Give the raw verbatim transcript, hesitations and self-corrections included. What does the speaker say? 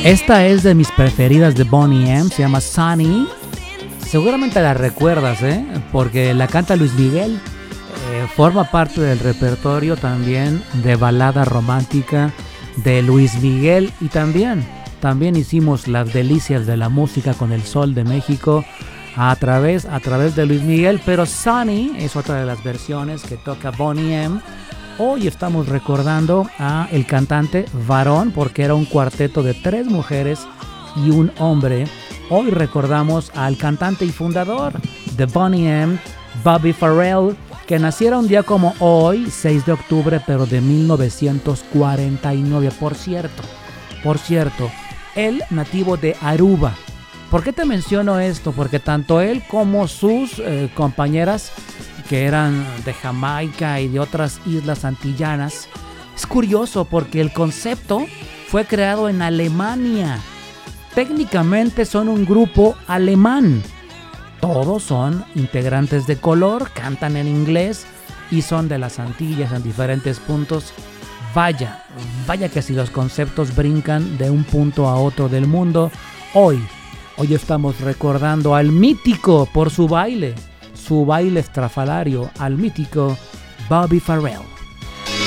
Esta es de mis preferidas de Boney M, se llama Sunny. Seguramente la recuerdas, ¿eh? Porque la canta Luis Miguel. Eh, forma parte del repertorio también de balada romántica de Luis Miguel. Y también, también hicimos las delicias de la música con el Sol de México a través, a través de Luis Miguel. Pero Sunny es otra de las versiones que toca Boney M. Hoy estamos recordando a el cantante varón porque era un cuarteto de tres mujeres y un hombre. Hoy recordamos al cantante y fundador de Boney M, Bobby Farrell, que naciera un día como hoy, seis de octubre, pero de mil novecientos cuarenta y nueve. Por cierto, por cierto, él nativo de Aruba. ¿Por qué te menciono esto? Porque tanto él como sus eh, compañeras, que eran de Jamaica y de otras islas antillanas, es curioso porque el concepto fue creado en Alemania. Técnicamente son un grupo alemán. Todos son integrantes de color, cantan en inglés y son de las Antillas en diferentes puntos. Vaya, vaya que si los conceptos brincan de un punto a otro del mundo. Hoy, hoy estamos recordando al mítico por su baile, su baile estrafalario, al mítico Bobby Farrell.